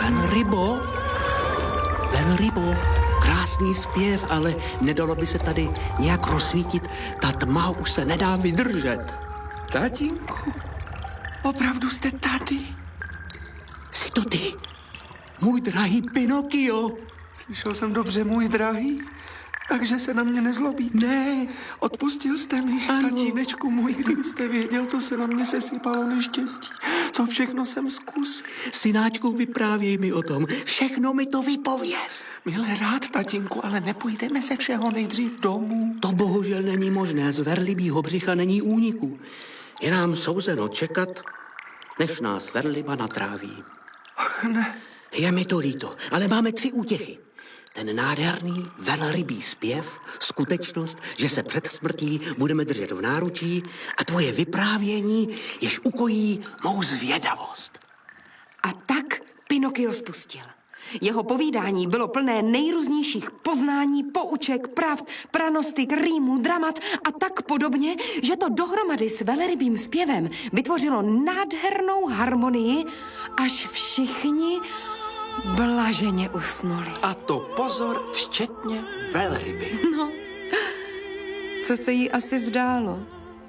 Velrybo? Velrybo, krásný zpěv, ale nedalo by se tady nějak rozsvítit. Ta tma už se nedá vydržet. Tatínku, opravdu jste tady? Jsi to ty, můj drahý Pinokio. Slyšel jsem dobře, můj drahý? Takže se na mě nezlobí. Ne. Odpustil jste mi, Ano. tatínečku můj, kdybyste věděl, co se na mě sesypalo neštěstí. Co všechno jsem zkusil. Synáčku, vyprávěj mi o tom. Všechno mi to vypověz. Milé rád, tatínku, ale nepůjdeme se všeho nejdřív domů. To bohužel není možné. Z verlibýho břicha není úniku. Je nám souzeno čekat, než nás verliba natráví. Ach ne. Je mi to líto, ale máme 3 útěchy. Ten nádherný velrybý zpěv, skutečnost, že se před smrtí budeme držet v náručí a tvoje vyprávění, jež ukojí mou zvědavost. A tak Pinokio spustil. Jeho povídání bylo plné nejrůznějších poznání, pouček, pravd, pranostik, rýmů, dramat a tak podobně, že to dohromady s velrybým zpěvem vytvořilo nádhernou harmonii, až všichni blaženě usnuli. A to pozor, včetně velryby. Co se jí asi zdálo?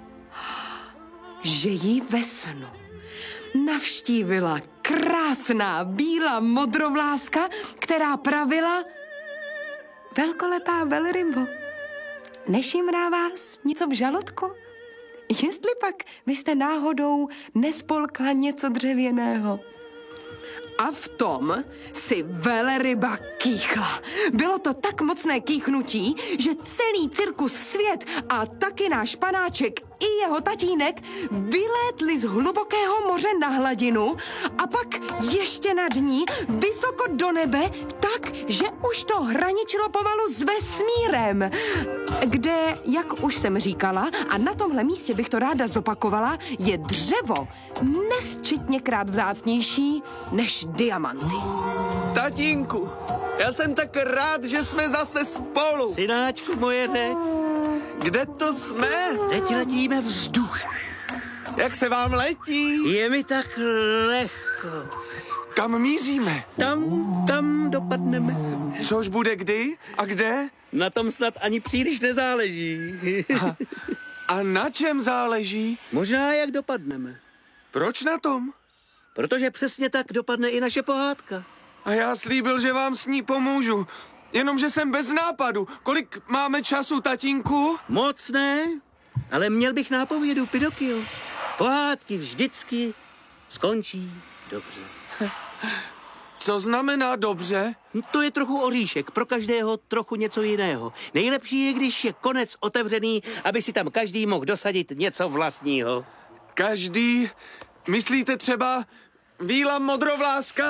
Že jí ve snu navštívila krásná bílá modrovláska, která pravila: velkolepá velrybo, nešimrá vás něco v žaludku? Jestli pak byste náhodou nespolkla něco dřevěného? A v tom si velryba kýchla. Bylo to tak mocné kýchnutí, že celý cirkus Svět a taky náš panáček i jeho tatínek vylétli z hlubokého moře na hladinu a pak ještě nad ní vysoko do nebe, tak, že už to hraničilo pomalu s vesmírem, kde, jak už jsem říkala, a na tomhle místě bych to ráda zopakovala, je dřevo nesčetněkrát vzácnější než diamanty. Tatínku, já jsem tak rád, že jsme zase spolu. Synáčku, moje řeč, Kde to jsme? teď letíme vzduch. Jak se vám letí? Je mi tak lehko. Kam míříme? Tam dopadneme. Což bude kdy a kde? Na tom snad ani příliš nezáleží. A na čem záleží? Možná jak dopadneme. Proč na tom? Protože přesně tak dopadne i naše pohádka. A já slíbil, že vám s ní pomůžu. Jenomže jsem bez nápadu. Kolik máme času, tatínku? Moc ne, ale měl bych nápovědu, Pinokio. Pohádky vždycky skončí dobře. Co znamená dobře? To je trochu oříšek, pro každého trochu něco jiného. Nejlepší je, když je konec otevřený, aby si tam každý mohl dosadit něco vlastního. Každý... Myslíte třeba Víla Modrovláska?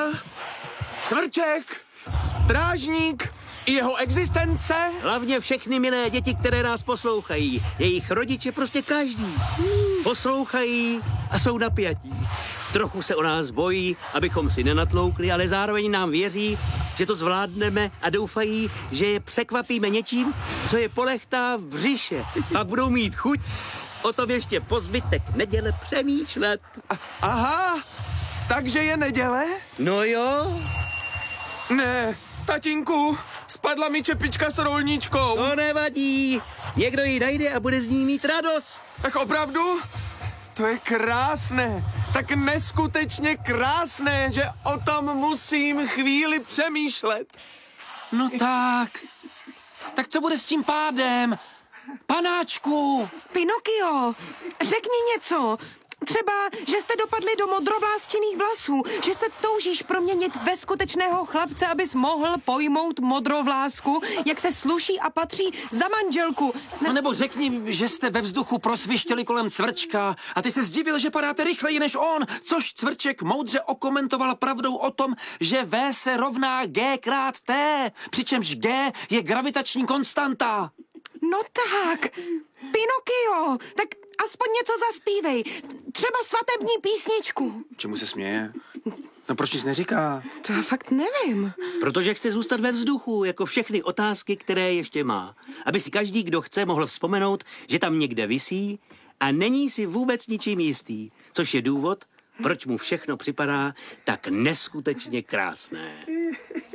Cvrček? Strážník? I jeho existence? Hlavně všechny milé děti, které nás poslouchají. Jejich rodiče, prostě každý. Poslouchají a jsou napjatí. Trochu se o nás bojí, abychom si nenatloukli, ale zároveň nám věří, že to zvládneme a doufají, že je překvapíme něčím, co je polechtá v břiše. Pak budou mít chuť o tom ještě po zbytek neděle přemýšlet. Aha, takže je neděle? No jo, Ne, tatínku, spadla mi čepička s rolničkou. to nevadí. Někdo ji najde a bude z ní mít radost. Tak opravdu? To je krásné, tak neskutečně krásné, že o tom musím chvíli přemýšlet. No tak. Tak co bude s tím pádem? Panáčku! Pinokio, řekni něco. Třeba, že jste dopadli do modrovlásčinných vlasů, že se toužíš proměnit ve skutečného chlapce, abys mohl pojmout modrovlásku, jak se sluší a patří za manželku. No nebo řekni, že jste ve vzduchu prosvištěli kolem Cvrčka a ty se zdivil, že padáte rychleji než on, což Cvrček moudře okomentoval pravdou o tom, že V se rovná G krát T, přičemž G je gravitační konstanta. No tak, Pinokio, tak aspoň něco zaspívej. Třeba svatební písničku. Čemu se směje? No proč nic neříká? To já fakt nevím. Protože chce zůstat ve vzduchu, jako všechny otázky, které ještě má. Aby si každý, kdo chce, mohl vzpomenout, že tam někde visí a není si vůbec ničím jistý. Což je důvod, proč mu všechno připadá tak neskutečně krásné.